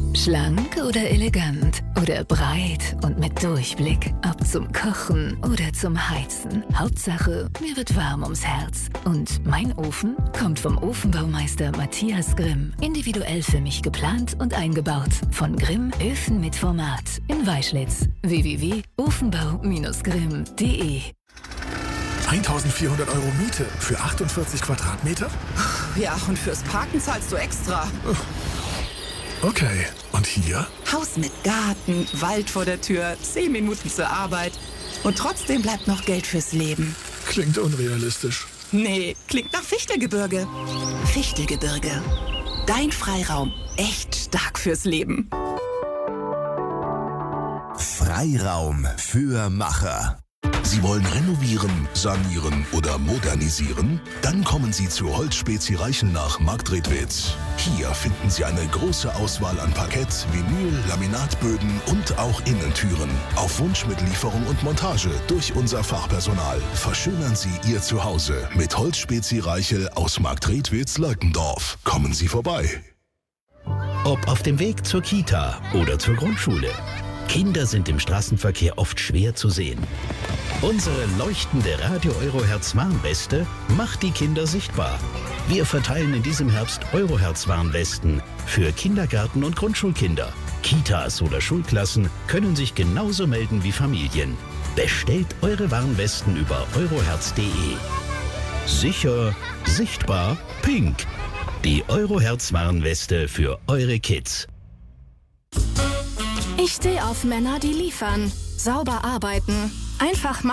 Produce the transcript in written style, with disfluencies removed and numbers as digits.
Schlank oder elegant oder breit und mit Durchblick. Ob zum Kochen oder zum Heizen. Hauptsache, mir wird warm ums Herz. Und mein Ofen kommt vom Ofenbaumeister Matthias Grimm. Individuell für mich geplant und eingebaut. Von Grimm Öfen mit Format in Weischlitz. www.ofenbau-grimm.de 1.400 € Miete für 48 Quadratmeter? Ja, und fürs Parken zahlst du extra. Okay, und hier? Haus mit Garten, Wald vor der Tür, 10 Minuten zur Arbeit. Und trotzdem bleibt noch Geld fürs Leben. Klingt unrealistisch. Nee, klingt nach Fichtelgebirge. Fichtelgebirge. Dein Freiraum. Echt stark fürs Leben. Freiraum für Macher. Sie wollen renovieren, sanieren oder modernisieren? Dann kommen Sie zu Holzspezi Reichenach Marktredwitz. Hier finden Sie eine große Auswahl an Parkett, Vinyl, Laminatböden und auch Innentüren. Auf Wunsch mit Lieferung und Montage durch unser Fachpersonal. Verschönern Sie Ihr Zuhause mit Holzspezi Reichel aus Marktredwitz-Leutendorf. Kommen Sie vorbei. Ob auf dem Weg zur Kita oder zur Grundschule. Kinder sind im Straßenverkehr oft schwer zu sehen. Unsere leuchtende Radio Eurohertz Warnweste macht die Kinder sichtbar. Wir verteilen in diesem Herbst Eurohertz Warnwesten für Kindergarten- und Grundschulkinder. Kitas oder Schulklassen können sich genauso melden wie Familien. Bestellt eure Warnwesten über eurohertz.de. Sicher, sichtbar, pink. Die Eurohertz Warnweste für eure Kids. Ich stehe auf Männer, die liefern, sauber arbeiten, einfach machen.